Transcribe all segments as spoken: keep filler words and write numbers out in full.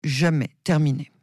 jamais terminé.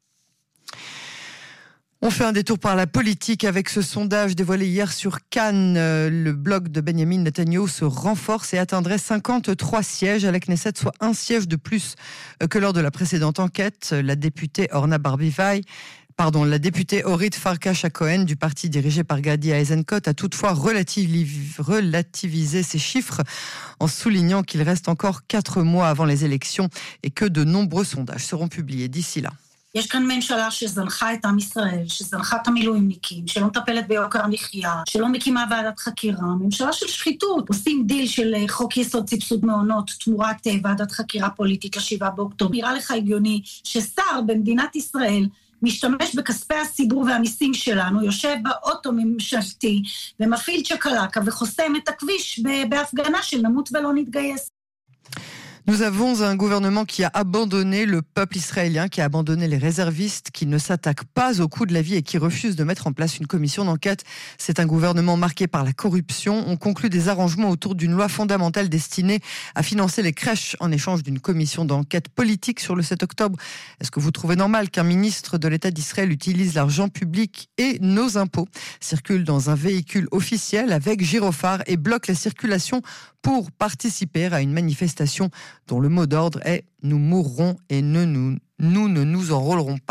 On fait un détour par la politique avec ce sondage dévoilé hier sur Cannes. Le bloc de Benjamin Netanyahu se renforce et atteindrait cinquante-trois sièges à la Knesset, soit un siège de plus que lors de la précédente enquête. La députée Orna Barbivaï Pardon, la députée Orit Farkas-Cohen du parti dirigé par Gadi Eisenkot a toutefois relativis- relativisé ces chiffres en soulignant qu'il reste encore quatre mois avant les élections et que de nombreux sondages seront publiés d'ici là. יש כאן ממשלה שזנחה את עם ישראל, שזנחה את המילואימניקים, שלא מטפלת ביוקר המחיה, שלא מקימה ועדת חקירה, ממשלה של שחיתות. עושים דיל של חוק יסוד סבסוד מעונות תמורת ועדת חקירה פוליטית לשבעה באוקטובר. נראה לך הגיוני ששר במדינת ישראל משתמש בכספי הציבור והמיסים שלנו, יושב באוטו ממשלתי ומפעיל צ'קלקה וחוסם את הכביש בהפגנה של נמות ולא נתגייס. Nous avons un gouvernement qui a abandonné le peuple israélien, qui a abandonné les réservistes, qui ne s'attaque pas au coût de la vie et qui refuse de mettre en place une commission d'enquête. C'est un gouvernement marqué par la corruption. On conclut des arrangements autour d'une loi fondamentale destinée à financer les crèches en échange d'une commission d'enquête politique sur le sept octobre. Est-ce que vous trouvez normal qu'un ministre de l'État d'Israël utilise l'argent public et nos impôts, circule dans un véhicule officiel avec gyrophare et bloque la circulation pour participer à une manifestation dont le mot d'ordre est « Nous mourrons et ne nous, nous ne nous enrôlerons pas ».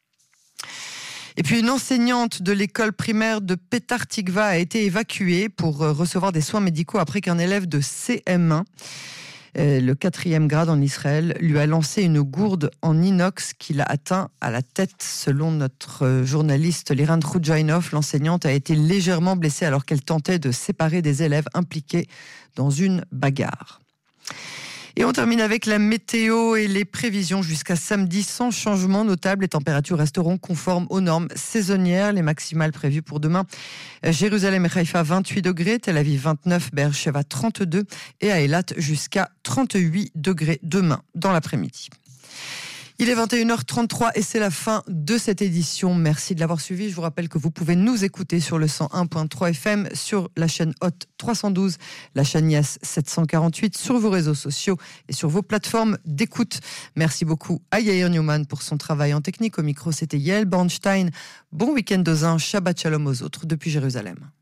Et puis une enseignante de l'école primaire de Petar Tikva a été évacuée pour recevoir des soins médicaux après qu'un élève de C M un, le quatrième grade en Israël, lui a lancé une gourde en inox qui l'a atteint à la tête. Selon notre journaliste Liran Khoudjainov, l'enseignante a été légèrement blessée alors qu'elle tentait de séparer des élèves impliqués dans une bagarre. Et on termine avec la météo et les prévisions jusqu'à samedi sans changement notable. Les températures resteront conformes aux normes saisonnières. Les maximales prévues pour demain. Jérusalem et Haïfa vingt-huit degrés, Tel Aviv vingt-neuf, Be'er-Sheva trente-deux et à Eilat jusqu'à trente-huit degrés demain dans l'après-midi. Il est vingt et une heures trente-trois et c'est la fin de cette édition. Merci de l'avoir suivi. Je vous rappelle que vous pouvez nous écouter sur le cent un virgule trois F M, sur la chaîne Hot trois cent douze, la chaîne Yes sept cent quarante-huit, sur vos réseaux sociaux et sur vos plateformes d'écoute. Merci beaucoup à Yair Newman pour son travail en technique. Au micro, c'était Yael Bornstein. Bon week-end aux uns, Shabbat Shalom aux autres depuis Jérusalem.